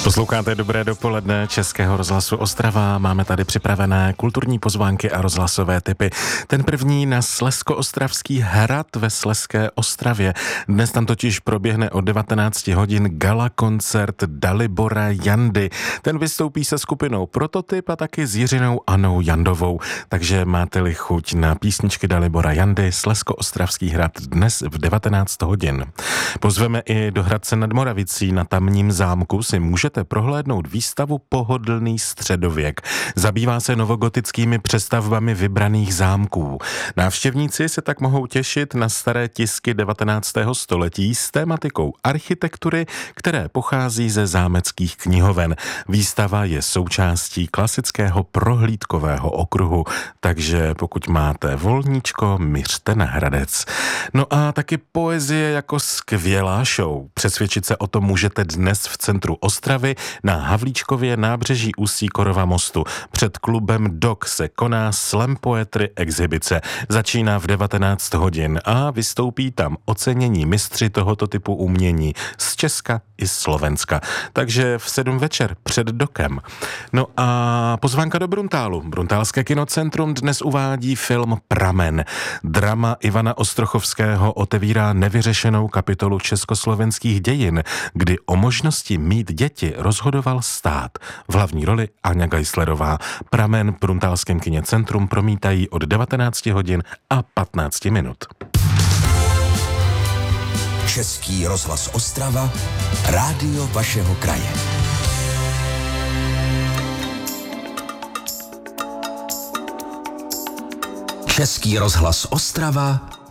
Posloucháte Dobré dopoledne Českého rozhlasu Ostrava. Máme tady připravené kulturní pozvánky a rozhlasové tipy. Ten první na Slezsko-ostravský hrad ve Slezské Ostravě. Dnes tam totiž proběhne od 19 hodin gala koncert Dalibora Jandy. Ten vystoupí se skupinou Prototyp a taky s Jiřinou Anou Jandovou. Takže máte-li chuť na písničky Dalibora Jandy, Slezsko-ostravský hrad dnes v 19 hodin. Pozveme i do Hradce nad Moravicí. Na tamním zámku si můžete prohlédnout výstavu Pohodlný středověk. Zabývá se novogotickými přestavbami vybraných zámků. Návštěvníci se tak mohou těšit na staré tisky 19. století s tématikou architektury, které pochází ze zámeckých knihoven. Výstava je součástí klasického prohlídkového okruhu, takže pokud máte volníčko, miřte na Hradec. No a taky poezie jako skvělá show. Přesvědčit se o tom můžete dnes v centru Ostravy na Havlíčkově nábřeží Ústí-Korova mostu. Před klubem DOK se koná Slam Poetry exhibice. Začíná v 19 hodin a vystoupí tam ocenění mistři tohoto typu umění z Česka i Slovenska. Takže v 7 večer před DOKem. No a pozvánka do Bruntálu. Bruntálské kinocentrum dnes uvádí film Pramen. Drama Ivana Ostrochovského otevírá nevyřešenou kapitolu československých dějin, kdy o možnosti mít děti rozhodoval stát. V hlavní roli Aňa Geislerová. Pramen v Bruntálském kinocentrum promítají od 19 hodin a 15 minut. Český rozhlas Ostrava, rádio vašeho kraje. Český rozhlas Ostrava,